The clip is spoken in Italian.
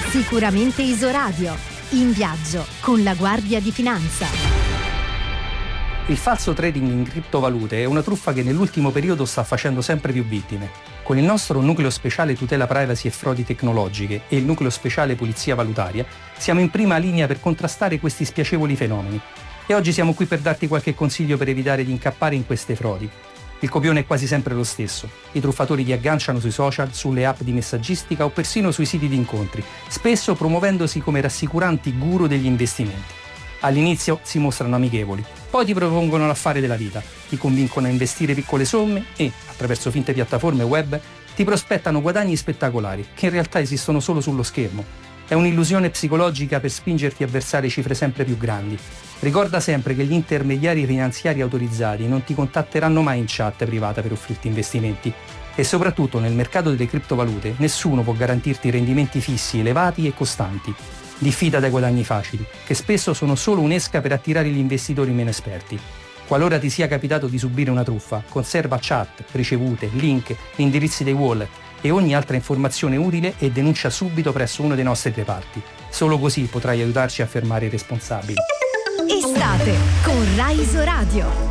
Sicuramente Isoradio. In viaggio con la Guardia di Finanza. Il falso trading in criptovalute è una truffa che nell'ultimo periodo sta facendo sempre più vittime. Con il nostro nucleo speciale tutela privacy e frodi tecnologiche e il nucleo speciale pulizia valutaria siamo in prima linea per contrastare questi spiacevoli fenomeni. E oggi siamo qui per darti qualche consiglio per evitare di incappare in queste frodi. Il copione è quasi sempre lo stesso. I truffatori ti agganciano sui social, sulle app di messaggistica o persino sui siti di incontri, spesso promuovendosi come rassicuranti guru degli investimenti. All'inizio si mostrano amichevoli, poi ti propongono l'affare della vita, ti convincono a investire piccole somme e, attraverso finte piattaforme web, ti prospettano guadagni spettacolari che in realtà esistono solo sullo schermo. È un'illusione psicologica per spingerti a versare cifre sempre più grandi. Ricorda sempre che gli intermediari finanziari autorizzati non ti contatteranno mai in chat privata per offrirti investimenti. E soprattutto nel mercato delle criptovalute nessuno può garantirti rendimenti fissi, elevati e costanti. Diffida dai guadagni facili, che spesso sono solo un'esca per attirare gli investitori meno esperti. Qualora ti sia capitato di subire una truffa, conserva chat, ricevute, link, indirizzi dei wallet e ogni altra informazione utile e denuncia subito presso uno dei nostri reparti. Solo così potrai aiutarci a fermare i responsabili. Estate con Rai Isoradio.